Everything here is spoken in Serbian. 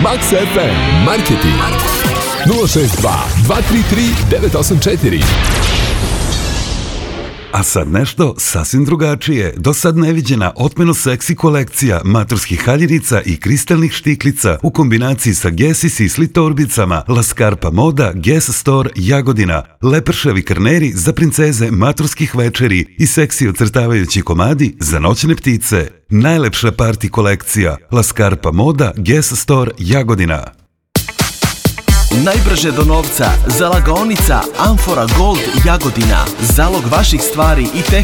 Max FM Marketing 062 233 984. A sad nešto sasvim drugačije. Do sad neviđena otmeno seksi kolekcija maturskih haljinica i kristalnih štiklica u kombinaciji sa Guess i Sisley torbicama. La Scarpa Moda, Guess Store, Jagodina. Lepršavi karneri za princeze maturskih večeri i seksi ocrtavajući komadi za noćne ptice. Najlepša party kolekcija. La Scarpa Moda, Guess Store, Jagodina. Najbrže do novca, zalagaonica Amfora Gold Jagodina. Zalog vaših stvari i tehnika